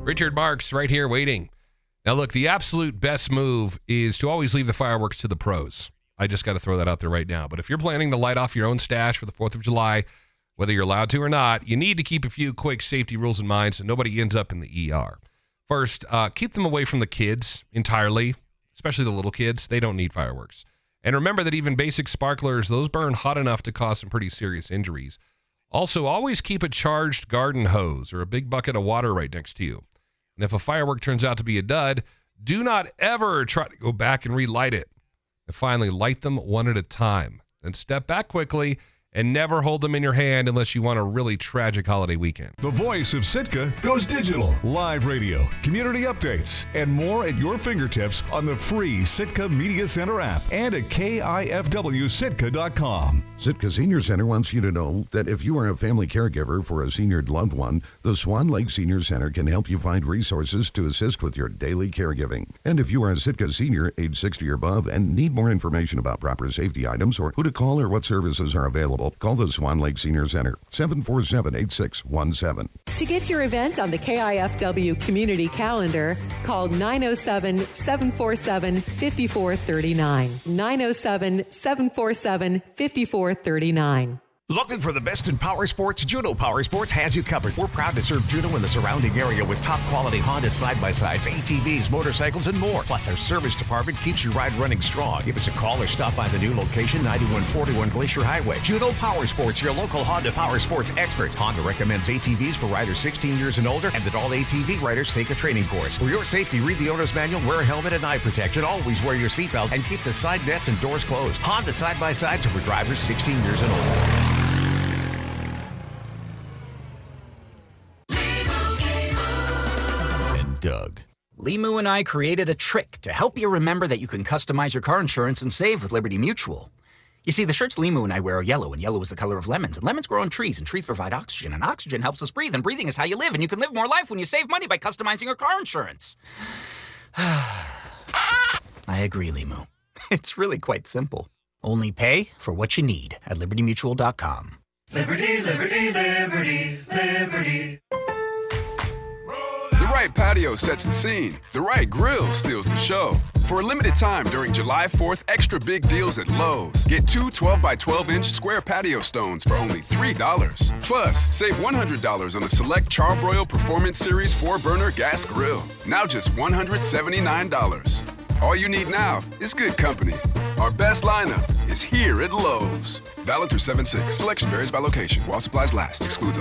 Richard Marks right here waiting. Now, look, the absolute best move is to always leave the fireworks to the pros. I just got to throw that out there right now. But if you're planning to light off your own stash for the 4th of July, whether you're allowed to or not, you need to keep a few quick safety rules in mind so nobody ends up in the ER. First, keep them away from the kids entirely, especially the little kids. They don't need fireworks. And remember that even basic sparklers, those burn hot enough to cause some pretty serious injuries. Also, always keep a charged garden hose or a big bucket of water right next to you. And if a firework turns out to be a dud, do not ever try to go back and relight it. And finally, light them one at a time. Then step back quickly and never hold them in your hand unless you want a really tragic holiday weekend. The voice of Sitka goes digital. Live radio, community updates, and more at your fingertips on the free Sitka Media Center app and at KIFWSitka.com. Sitka Senior Center wants you to know that if you are a family caregiver for a senior loved one, the Swan Lake Senior Center can help you find resources to assist with your daily caregiving. And if you are a Sitka senior, age 60 or above, and need more information about proper safety items or who to call or what services are available, call the Swan Lake Senior Center, 747-8617. To get your event on the KIFW community calendar, call 907-747-5439. 907-747-5439. Looking for the best in power sports? Juno Power Sports has you covered. We're proud to serve Juneau and the surrounding area with top quality Honda side-by-sides, ATVs, motorcycles, and more. Plus, our service department keeps your ride running strong. Give us a call or stop by the new location, 9141 Glacier Highway. Juno Power Sports, your local Honda Power Sports experts. Honda recommends ATVs for riders 16 years and older, and that all ATV riders take a training course. For your safety, read the owner's manual, wear a helmet and eye protection, always wear your seatbelt, and keep the side nets and doors closed. Honda side-by-sides are for drivers 16 years and older. Doug. Limu and I created a trick to help you remember that you can customize your car insurance and save with Liberty Mutual. You see, the shirts Limu and I wear are yellow, and yellow is the color of lemons, and lemons grow on trees, and trees provide oxygen, and oxygen helps us breathe, and breathing is how you live, and you can live more life when you save money by customizing your car insurance. I agree, Limu. It's really quite simple. Only pay for what you need at libertymutual.com. Liberty, liberty, liberty, liberty. The right patio sets the scene. The right grill steals the show. For a limited time during July 4th, extra big deals at Lowe's. Get two 12x12-inch square patio stones for only $3. Plus, save $100 on a select Charbroil Performance Series 4-burner gas grill. Now just $179. All you need now is good company. Our best lineup is here at Lowe's. Valid through 7/6. Selection varies by location. While supplies last. Excludes